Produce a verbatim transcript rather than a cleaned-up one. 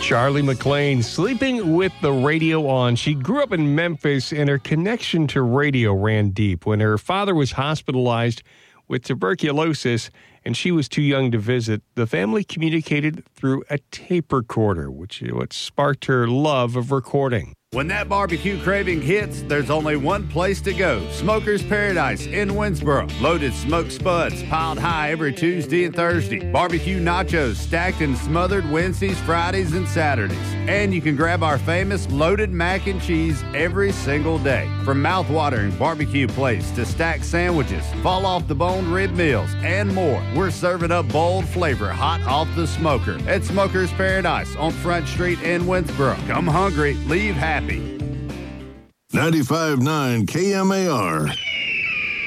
Charlie McLean, sleeping with the radio on. She grew up in Memphis, and her connection to radio ran deep. When her father was hospitalized with tuberculosis and she was too young to visit, the family communicated through a tape recorder, which is what sparked her love of recording. When that barbecue craving hits, there's only one place to go. Smoker's Paradise in Winsboro. Loaded smoked spuds piled high every Tuesday and Thursday. Barbecue nachos stacked and smothered Wednesdays, Fridays, and Saturdays. And you can grab our famous loaded mac and cheese every single day. From mouth-watering barbecue plates to stacked sandwiches, fall-off-the-bone rib meals, and more. We're serving up bold flavor hot off the smoker at Smoker's Paradise on Front Street in Winsboro. Come hungry, leave happy. ninety-five point nine K M A R.